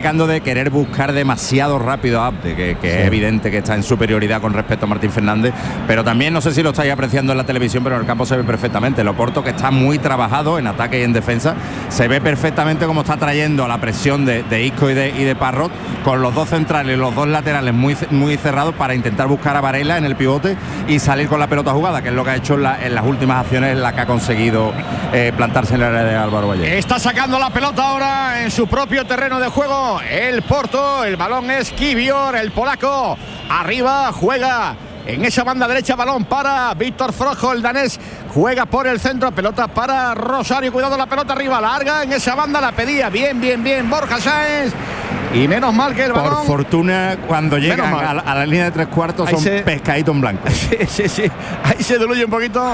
pecando de querer buscar demasiado rápido a Abde, que es evidente que está en superioridad con respecto a Martín Fernández, pero también no sé si lo estáis apreciando en la televisión, pero en el campo se ve perfectamente. El Oporto, que está muy trabajado en ataque y en defensa, se ve perfectamente cómo está trayendo a la presión de Isco y de Parrot, con los dos centrales y los dos laterales muy cerrados, para intentar buscar a Varela en el pivote y salir con la pelota jugada, que es lo que ha hecho en las últimas acciones, en las que ha conseguido plantarse en el área de Álvaro Valle. Está sacando la pelota ahora en su propio terreno de juego el Porto. El balón es Kivior, el polaco. Arriba juega en esa banda derecha, balón para Víctor Frojo, el danés. Juega por el centro, pelota para Rosario. Cuidado, la pelota arriba, larga en esa banda, la pedía bien Borja Sáenz. Y menos mal que el balón, por fortuna, cuando llegan a la línea de 3/4 son pescaditos en blanco. Sí. Ahí se diluye un poquito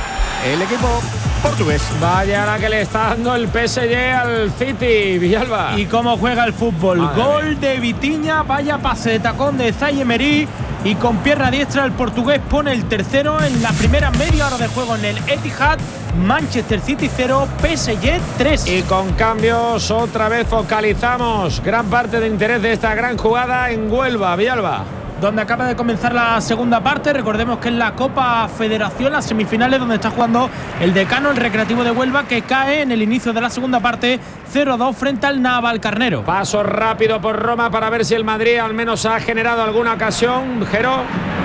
el equipo portugués. Vaya la que le está dando el PSG al City, Villalba. Y cómo juega el fútbol. Gol de Vitinha, vaya pase de tacón de Zaïre Emery, y con pierna diestra el portugués pone el tercero en la primera media hora de juego en el Etihad. Manchester City 0, PSG 3. Y con cambios otra vez focalizamos gran parte de interés de esta gran jugada en Huelva, Villalba, donde acaba de comenzar la segunda parte. Recordemos que es la Copa Federación, las semifinales, donde está jugando el Decano, el Recreativo de Huelva, que cae en el inicio de la segunda parte 0-2 frente al Navalcarnero. Paso rápido por Roma para ver si el Madrid al menos ha generado alguna ocasión. Jero.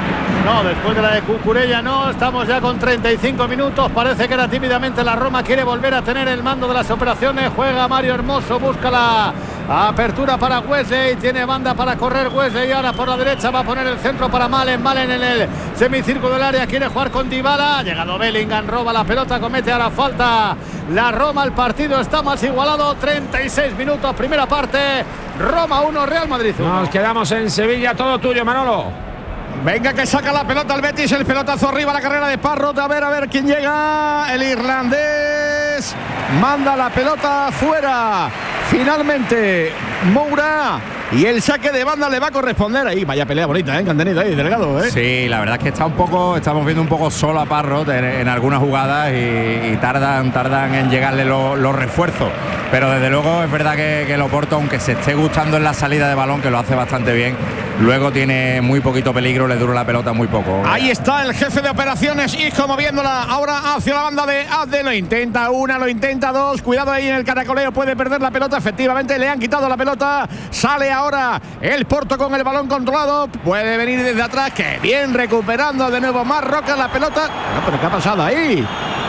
No, después de la de Cucurella no, estamos ya con 35 minutos, parece que era tímidamente la Roma, quiere volver a tener el mando de las operaciones, juega Mario Hermoso, busca la apertura para Wesley, tiene banda para correr Wesley, ahora por la derecha va a poner el centro para Malen en el semicírculo del área, quiere jugar con Dybala, ha llegado Bellingham, roba la pelota, comete ahora falta la Roma, el partido está más igualado, 36 minutos, primera parte, Roma 1, Real Madrid 1. Nos quedamos en Sevilla, todo tuyo, Manolo. Venga, que saca la pelota el Betis, el pelotazo arriba, la carrera de Parrot, a ver quién llega, el irlandés, manda la pelota fuera, finalmente Moura, y el saque de banda le va a corresponder ahí, vaya pelea bonita, Candenito ahí, delegado, Sí, la verdad es que estamos viendo un poco solo a Parrot en algunas jugadas y tardan en llegarle los refuerzos, pero desde luego es verdad que el Oporto, aunque se esté gustando en la salida de balón, que lo hace bastante bien, luego tiene muy poquito peligro, le dura la pelota muy poco. Ahí está el jefe de operaciones, Isco moviéndola ahora hacia la banda de Abde, lo intenta una, lo intenta dos, cuidado ahí en el caracoleo, puede perder la pelota, efectivamente le han quitado la pelota, sale ahora el Porto con el balón controlado, puede venir desde atrás, que bien recuperando de nuevo Marroca la pelota, no, pero ¿qué ha pasado ahí?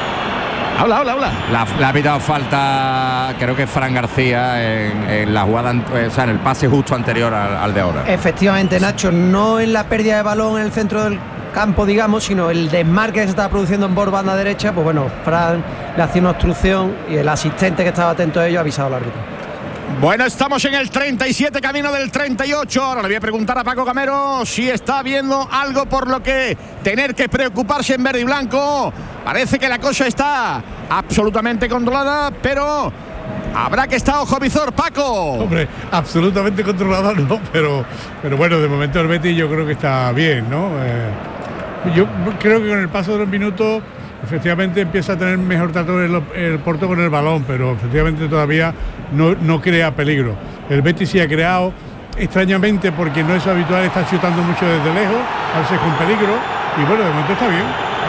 Habla. Le ha pitado falta, creo que es Fran García en la jugada, o sea, en el pase justo anterior al de ahora. Efectivamente, Nacho, no en la pérdida de balón en el centro del campo, digamos, sino el desmarque que se estaba produciendo en por banda derecha, pues bueno, Fran le hacía una obstrucción y el asistente que estaba atento a ello ha avisado al árbitro. Bueno, estamos en el 37, camino del 38. Ahora le voy a preguntar a Paco Camero si está viendo algo por lo que tener que preocuparse en verde y blanco. Parece que la cosa está absolutamente controlada, pero habrá que estar ojo visor, Paco. Hombre, absolutamente controlada no, pero bueno, de momento el Betis yo creo que está bien, ¿no? Yo creo que con el paso de los minutos efectivamente empieza a tener mejor trato el Porto con el balón, pero efectivamente todavía no crea peligro. El Betis sí ha creado, extrañamente, porque no es habitual, está chutando mucho desde lejos, a veces con peligro, y bueno, de momento está bien.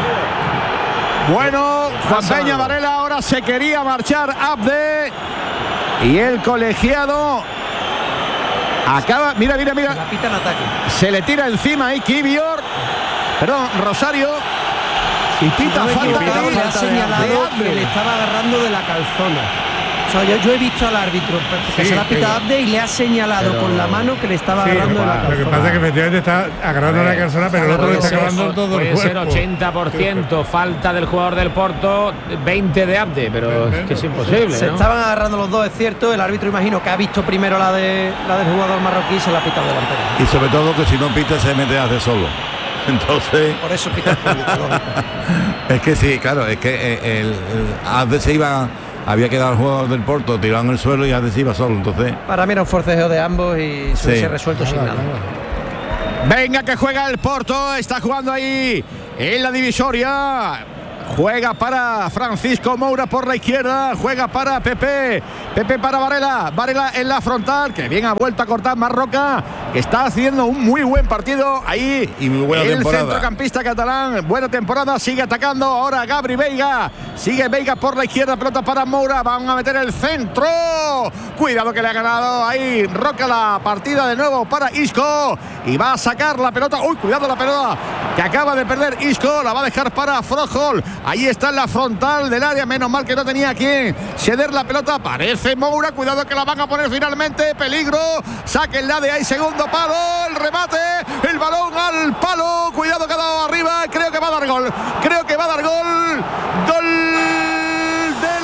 Bueno, Juan Peña Varela ahora se quería marchar Abde, y el colegiado acaba, mira, Se la pita en ataque. se le tira encima ahí Rosario, y pita falta, le ha señalado que le estaba agarrando de la calzona. O sea, yo he visto al árbitro que se la ha pitado Abde y le ha señalado con la mano que le estaba agarrando de la calzona. Lo que pasa es que efectivamente está agarrando la calzona, pero el otro le está agarrando todo el cuerpo. Puede ser 80% falta del jugador del Porto, 20 de Abde, pero es que es imposible, Se ¿no? estaban agarrando los dos, es cierto. El árbitro, imagino que ha visto primero la del jugador marroquí y se la ha pitado delantero. Y sobre todo que si no pita se mete a hacer solo. Entonces, Por eso pita el público, lógico. es que sí, claro, es que el Abde se iba, había quedado el jugador del Porto tirado en el suelo y Abde se iba solo, entonces. Para mí era un forcejeo de ambos y se hubiese resuelto sin nada. Venga, que juega el Porto, está jugando ahí en la divisoria. Juega para Francisco Moura por la izquierda. Juega para Pepe. Pepe para Varela. Varela en la frontal. Que bien ha vuelto a cortar Marroca. Que está haciendo un muy buen partido. Ahí y muy buena el temporada. Centrocampista catalán. Buena temporada. Sigue atacando. Ahora Gabri Veiga. Sigue Veiga por la izquierda. Pelota para Moura. Van a meter el centro. Cuidado que le ha ganado ahí Roca la partida de nuevo para Isco. Y va a sacar la pelota. Uy, cuidado la pelota que acaba de perder Isco. La va a dejar para Frojol. Ahí está en la frontal del área. Menos mal que no tenía quien ceder la pelota. Parece Moura. Cuidado que la van a poner finalmente. Peligro. Sáquenla de ahí. Segundo palo. El remate. El balón al palo. Cuidado que ha dado arriba. Creo que va a dar gol. Creo que va a dar gol. Gol del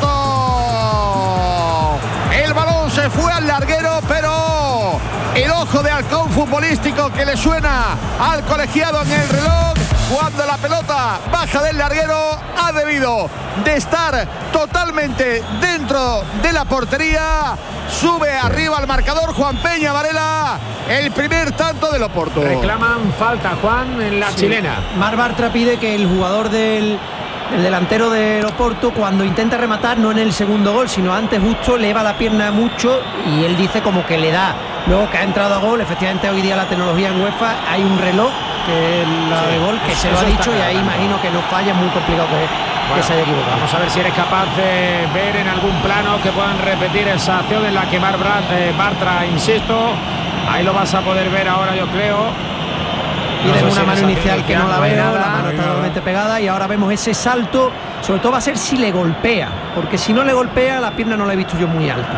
Oporto. El balón se fue al larguero, pero el ojo de halcón futbolístico que le suena al colegiado en el reloj cuando la pelota baja del larguero ha debido de estar totalmente dentro de la portería. Sube arriba al marcador Juan Peña Varela, el primer tanto del Oporto. Reclaman falta, Juan, en la chilena. Marc Bartra pide que el jugador el delantero del Oporto, cuando intenta rematar, no en el segundo gol, sino antes, justo eleva la pierna mucho y él dice como que le da. Luego que ha entrado a gol, efectivamente hoy día la tecnología en UEFA, hay un reloj que es la de gol, que se lo ha dicho, y ahí imagino que no falla, es muy complicado que se haya equivocado. Vamos a ver si eres capaz de ver en algún plano que puedan repetir esa acción en la que Bartra, insisto, ahí lo vas a poder ver ahora, yo creo. Tienen una mano inicial que no la veo, la mano está totalmente pegada, y ahora vemos ese salto. Sobre todo va a ser si le golpea, porque si no le golpea, la pierna no la he visto yo muy alta.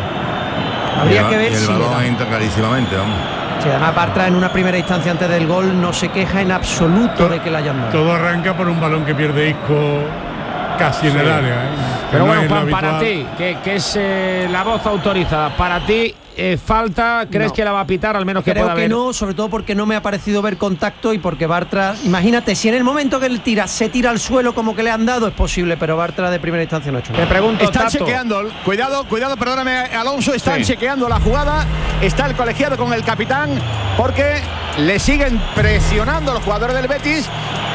Habría que ver si le da. Entra clarísimamente, vamos. Sí, además Bartra en una primera instancia antes del gol no se queja en absoluto de que la hayan dado. Todo arranca por un balón que pierde Isco casi en el área. Pero no bueno, es Juan, lo para habitual. ti, que es la voz autorizada, para ti falta, ¿crees que la va a pitar? Al menos que creo pueda que haber. no, sobre todo porque no me ha parecido ver contacto y porque Bartra, imagínate, si en el momento que él tira se tira al suelo como que le han dado, es posible, pero Bartra de primera instancia no ha hecho nada. Te pregunto, Están Tato. chequeando, cuidado, perdóname, Alonso, están chequeando la jugada. Está el colegiado con el capitán porque le siguen presionando los jugadores del Betis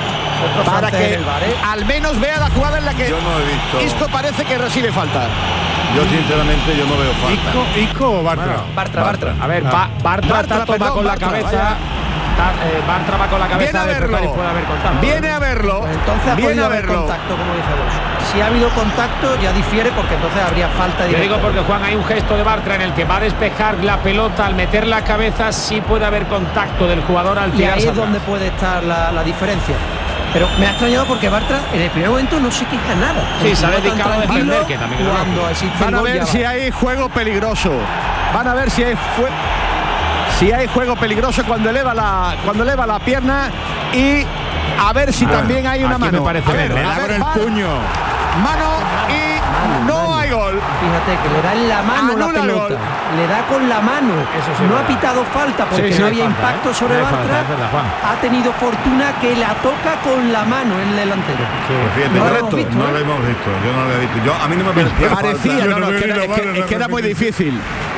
para que al menos vea la jugada en la que Yo no he visto. Isco parece que recibe falta. Yo sinceramente yo no veo falta. ¿Isco o Bartra? Bartra. A ver, Bartra Tato va con la cabeza. Bartra va con la Viene cabeza a de verlo. preparar y puede haber contacto. Viene a verlo. Pues entonces ha Viene podido a haber verlo. contacto, como dice Alonso. Si ha habido contacto ya difiere, porque entonces habría falta Yo directa. digo porque, Juan, hay un gesto de Bartra en el que va a despejar la pelota. Al meter la cabeza sí puede haber contacto del jugador al Y tirar. ahí es donde puede estar la diferencia. Pero me ha extrañado porque Bartra en el primer momento no se queja nada. Sí, se ha Continúa tan dedicado a tranquilo defender, que también es cuando lógico. existe Van el a gol, ver ya si va. hay juego peligroso. Van a ver si hay juego peligroso cuando eleva la pierna, y a ver si también hay una aquí me mano. parece A ver, menos. Le da a ver, con el va. puño. Mano y no hay gol. Fíjate que le da en la mano la Anula el pelota. gol. Le da con la mano. Eso sí, no ha verdad. pitado falta porque Sí, no hay había falta, impacto sobre no hay falta, Bartra. es verdad, Juan. Ha tenido fortuna que la toca con la mano el delantero. Pues fíjate, No lo yo hemos visto, no ¿eh? lo hemos visto. Yo no lo he visto. A mí no me parecía Parecía, falta. Yo no, no es veo que ni era- la mano, es que era muy realmente. difícil.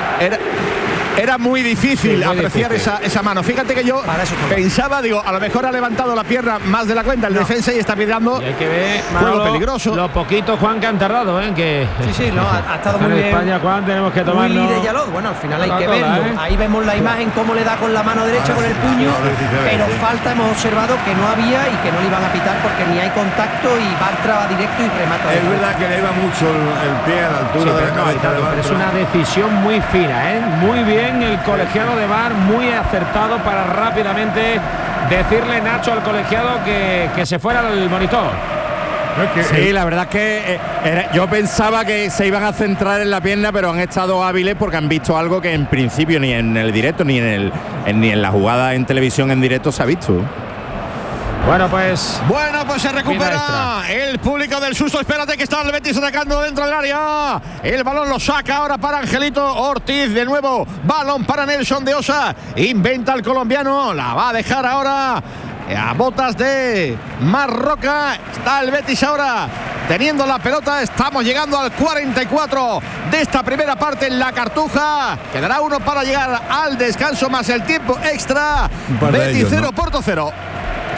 Era muy difícil Sí, muy apreciar difícil. esa mano. Fíjate que yo Para eso está. pensaba, digo, a lo mejor ha levantado la pierna más de la cuenta el defensa y está mirando. Y hay que ver, Juego Manolo, peligroso. lo poquito, Juan, que han tardado, que Sí, no, ha estado en muy bien. España, Juan, tenemos que Muy tomarnos. líder ya bueno, al final hay Toda, que toda, verlo. ¿eh? Ahí vemos la imagen, cómo le da con la mano derecha, con el puño. ahora sí se ve, Pero sí. falta, hemos observado que no había y que no le iban a pitar porque ni hay contacto y Bartra va directo y remata. Es verdad que le iba mucho el pie a la Sí, altura de pero la no hay cabeza de tanto, pero es Bartra. una decisión muy fina, Muy bien el colegiado de VAR, muy acertado para rápidamente decirle, Nacho, al colegiado que se fuera del monitor. No, es que Sí, la verdad es que yo pensaba que se iban a centrar en la pierna, pero han estado hábiles porque han visto algo que en principio ni en el directo ni en la jugada en televisión en directo se ha visto. Bueno, pues Se recupera el público del susto. Espérate que está el Betis atacando dentro del área. El balón lo saca ahora para Angelito Ortiz. De nuevo, balón para Nelson de Osa. Inventa el colombiano. La va a dejar ahora a botas de Marroca. Está el Betis ahora teniendo la pelota. Estamos llegando al 44 de esta primera parte en la Cartuja. Quedará uno para llegar al descanso más el tiempo extra. Un par de Betis ellos, 0, ¿no? Porto 0.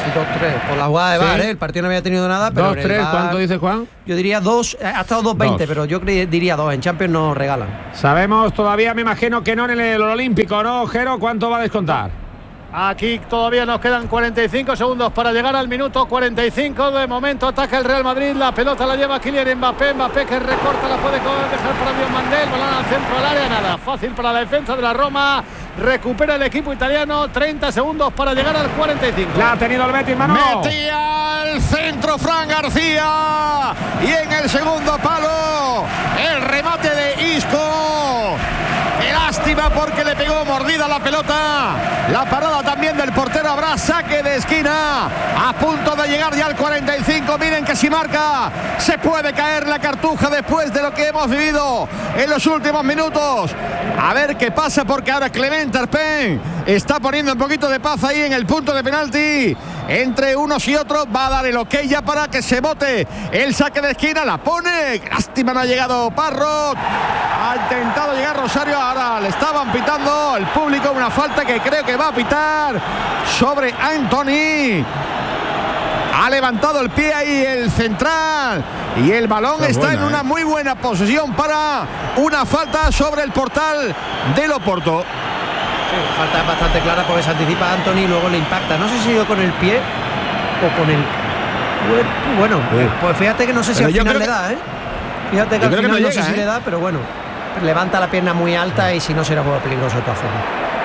2-3. Por la jugada de VAR, el partido no había tenido nada, pero 2-3, ¿cuánto dice Juan? Yo diría 2, ha estado 2-20, pero yo diría 2. En Champions no regalan. Sabemos todavía, me imagino que no en el Olímpico, ¿no, Jero? ¿Cuánto va a descontar? Aquí todavía nos quedan 45 segundos para llegar al minuto 45. De momento ataca el Real Madrid. La pelota la lleva Kylian Mbappé. Mbappé que recorta, la puede dejar para Diomandé. Balón al centro del área. Nada fácil para la defensa de la Roma. Recupera el equipo italiano. 30 segundos para llegar al 45. La ha tenido el Betis, Manolo. Metía al centro Fran García. Y en el segundo palo, el remate de Isco. Qué lástima porque le pegó mordida la pelota. La parada también del portero. Habrá saque de esquina. A punto de llegar ya al 45. Miren que si marca se puede caer la Cartuja después de lo que hemos vivido en los últimos minutos. A ver qué pasa porque ahora Clement Arpin está poniendo un poquito de paz ahí en el punto de penalti. Entre unos y otros va a dar el ok ya para que se bote el saque de esquina. La pone. Lástima no ha llegado Parrot. Ha intentado llegar Rosario. Ahora le estaban pitando el público una falta que creo que va a pitar sobre Anthony. Ha levantado el pie ahí el central y el balón está en una muy buena posición para una falta sobre el portal del Oporto. Sí, la falta es bastante clara porque se anticipa a Anthony y luego le impacta. No sé si ha ido con el pie o con el cuerpo. Bueno, pues fíjate que no sé si al final le da, ¿eh? Fíjate que al final no sé si le da, pero bueno, levanta la pierna muy alta y si no será juego peligroso de todas formas.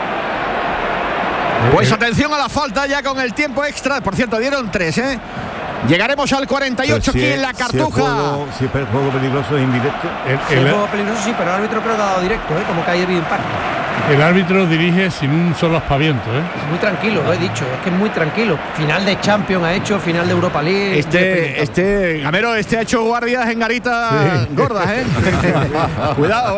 Pues atención a la falta ya con el tiempo extra. Por cierto, dieron 3, ¿eh? Llegaremos al 48 aquí en la Cartuja. Si es juego peligroso es indirecto. El juego peligroso sí, pero el árbitro creo que ha dado directo, como que ha habido impacto. El árbitro dirige sin un solo aspaviento, Muy tranquilo, lo he dicho, es que es muy tranquilo. Final de Champions ha hecho, final de Europa League. Gamero, ha hecho guardias en garitas gordas, Cuidado,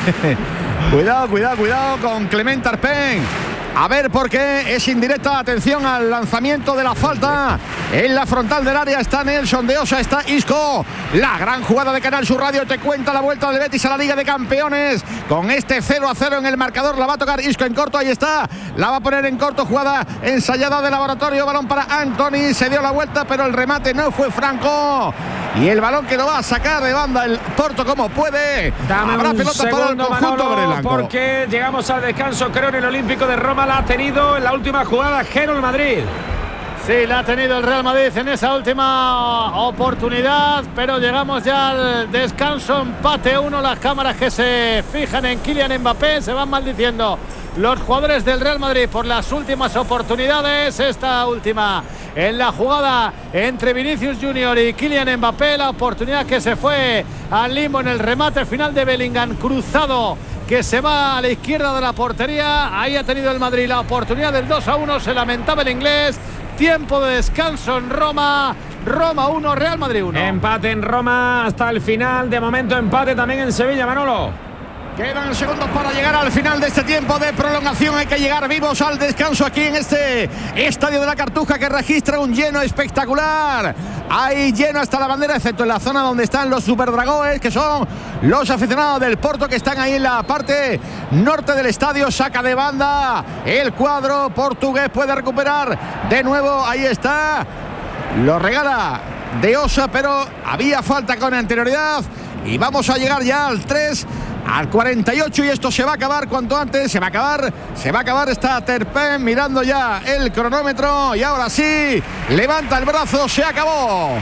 Cuidado con Clement Arpin. A ver por qué es indirecta. Atención al lanzamiento de la falta. En la frontal del área está Nelson de Osa, está Isco. La gran jugada de Canal Sur Radio te cuenta la vuelta del Betis a la Liga de Campeones. Con este 0-0 en el marcador la va a tocar Isco en corto. Ahí está. La va a poner en corto. Jugada ensayada de Laboratorio. Balón para Anthony. Se dio la vuelta pero el remate no fue franco. Y el balón que lo va a sacar de banda el Porto como puede. Habrá pelota para el conjunto Manolo, porque llegamos al descanso, creo, en el Olímpico de Roma. La ha tenido en la última jugada Jero el Madrid. Sí, la ha tenido el Real Madrid en esa última oportunidad, pero llegamos ya al descanso, empate 1. Las cámaras que se fijan en Kylian Mbappé se van maldiciendo los jugadores del Real Madrid por las últimas oportunidades. Esta última en la jugada entre Vinicius Junior y Kylian Mbappé, la oportunidad que se fue al limbo en el remate final de Bellingham cruzado, que se va a la izquierda de la portería. Ahí ha tenido el Madrid la oportunidad del 2-1. Se lamentaba el inglés. Tiempo de descanso en Roma. Roma 1, Real Madrid 1. Empate en Roma hasta el final. De momento empate también en Sevilla, Manolo. Quedan segundos para llegar al final de este tiempo de prolongación. Hay que llegar vivos al descanso aquí en este estadio de la Cartuja, que registra un lleno espectacular. Hay lleno hasta la bandera, excepto en la zona donde están los Superdragoes, que son los aficionados del Porto, que están ahí en la parte norte del estadio. Saca de banda el cuadro portugués, puede recuperar de nuevo. Ahí está, lo regala de Osa, pero había falta con anterioridad. Y vamos a llegar ya al 3, al 48, y esto se va a acabar cuanto antes. Se va a acabar. Está Terpen mirando ya el cronómetro y ahora sí levanta el brazo. Se acabó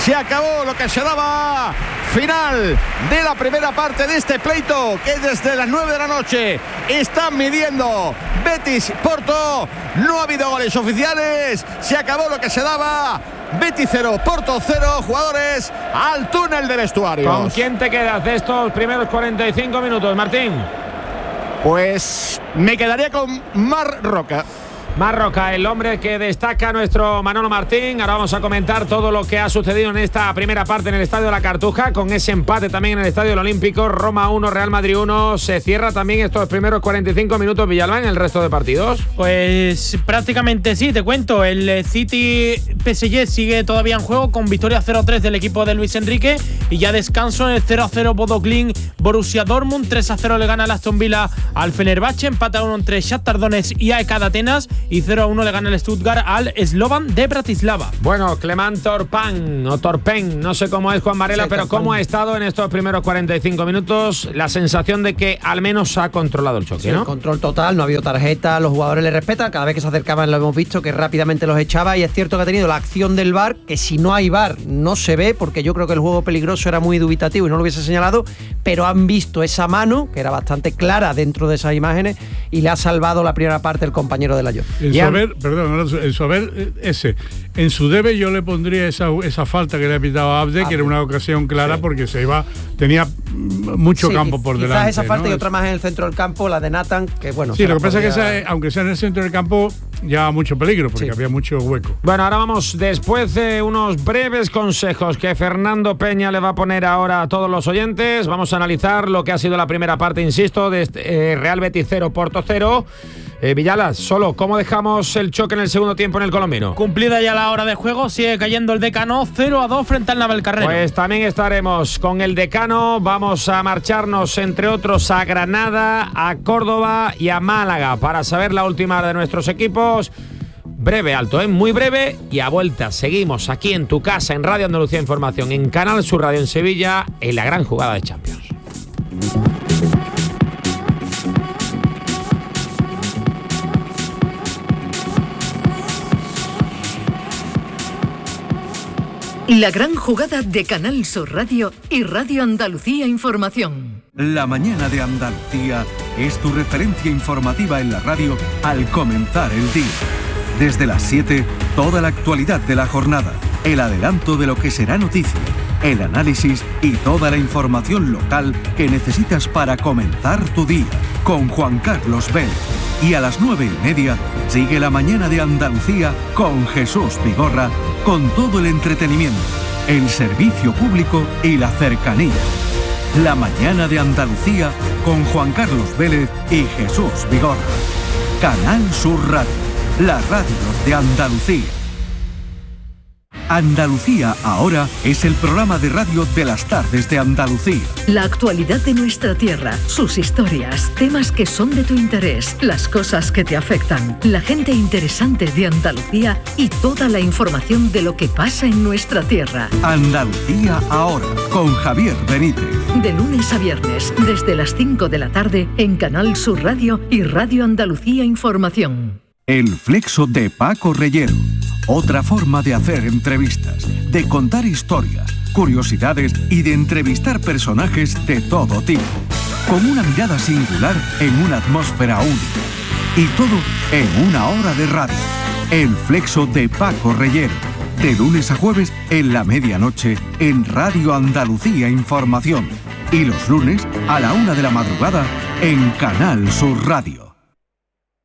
lo que se daba. Final de la primera parte de este pleito, que desde las 9 de la noche están midiendo Betis Porto. No ha habido goles oficiales. Se acabó lo que se daba. Betis 0, Porto 0, jugadores al túnel de vestuarios. ¿Con quién te quedas de estos primeros 45 minutos, Martín? Pues me quedaría con Marc Roca. Marc Roca, el hombre que destaca nuestro Manolo Martín. Ahora vamos a comentar todo lo que ha sucedido en esta primera parte en el Estadio de la Cartuja, con ese empate también en el Estadio del Olímpico. Roma 1, Real Madrid 1. Se cierra también estos primeros 45 minutos, Villalba, en el resto de partidos. Pues prácticamente sí, te cuento. El City PSG sigue todavía en juego con victoria 0-3 del equipo de Luis Enrique, y ya descanso en el 0-0 Bodo Glimt Borussia Dortmund. 3-0 le gana el Aston Villa al Fenerbahce. Empate a 1 entre Shakhtar Donetsk y AEK de Atenas. y 0-1 le gana el Stuttgart al Slovan de Bratislava. Bueno, Clement Torpan o Torpen, no sé cómo es Juan Varela, pero cómo ha estado en estos primeros 45 minutos, la sensación de que al menos ha controlado el choque, sí, ¿no? El control total, no ha habido tarjeta, los jugadores le respetan, cada vez que se acercaban lo hemos visto que rápidamente los echaba, y es cierto que ha tenido la acción del VAR, que si no hay VAR no se ve, porque yo creo que el juego peligroso era muy dubitativo y no lo hubiese señalado, pero han visto esa mano, que era bastante clara dentro de esas imágenes, y le ha salvado la primera parte el compañero de la Llor. En su debe yo le pondría esa falta que le ha pitado a Abde, que era una ocasión clara, porque tenía mucho campo por delante. Quizás esa falta, ¿no? Y otra más en el centro del campo, la de Nathan, que bueno. Sí, lo que pasa es que aunque sea en el centro del campo, ya mucho peligro, porque había mucho hueco. Bueno, ahora vamos, después de unos breves consejos que Fernando Peña le va a poner ahora a todos los oyentes, vamos a analizar lo que ha sido la primera parte, insisto, de Real Betis 0, Porto 0. Villalas, solo, ¿cómo dejamos el choque en el segundo tiempo en el colombino? Cumplida ya la hora de juego, sigue cayendo el Decano 0-2 frente al Navalcarnero. Pues también estaremos con el Decano, vamos a marcharnos entre otros a Granada, a Córdoba y a Málaga para saber la última hora de nuestros equipos. Breve, alto, muy breve, y a vuelta seguimos aquí en tu casa, en Radio Andalucía Información, en Canal Sur Radio en Sevilla, en la gran jugada de Champions. La gran jugada de Canal Sur Radio y Radio Andalucía Información. La mañana de Andalucía es tu referencia informativa en la radio al comenzar el día. Desde las 7, toda la actualidad de la jornada, el adelanto de lo que será noticia, el análisis y toda la información local que necesitas para comenzar tu día, con Juan Carlos Vélez. Y a las 9:30 sigue la mañana de Andalucía con Jesús Vigorra, con todo el entretenimiento, el servicio público y la cercanía. La mañana de Andalucía con Juan Carlos Vélez y Jesús Vigorra. Canal Sur Radio, la radio de Andalucía. Andalucía Ahora es el programa de radio de las tardes de Andalucía. La actualidad de nuestra tierra, sus historias, temas que son de tu interés, las cosas que te afectan, la gente interesante de Andalucía y toda la información de lo que pasa en nuestra tierra. Andalucía Ahora, con Javier Benítez. De lunes a viernes, desde las 5 de la tarde, en Canal Sur Radio y Radio Andalucía Información. El Flexo de Paco Reyero. Otra forma de hacer entrevistas, de contar historias, curiosidades y de entrevistar personajes de todo tipo. Con una mirada singular en una atmósfera única. Y todo en una hora de radio. El Flexo de Paco Reyero. De lunes a jueves en la medianoche en Radio Andalucía Información. Y los lunes a la 1 de la madrugada en Canal Sur Radio.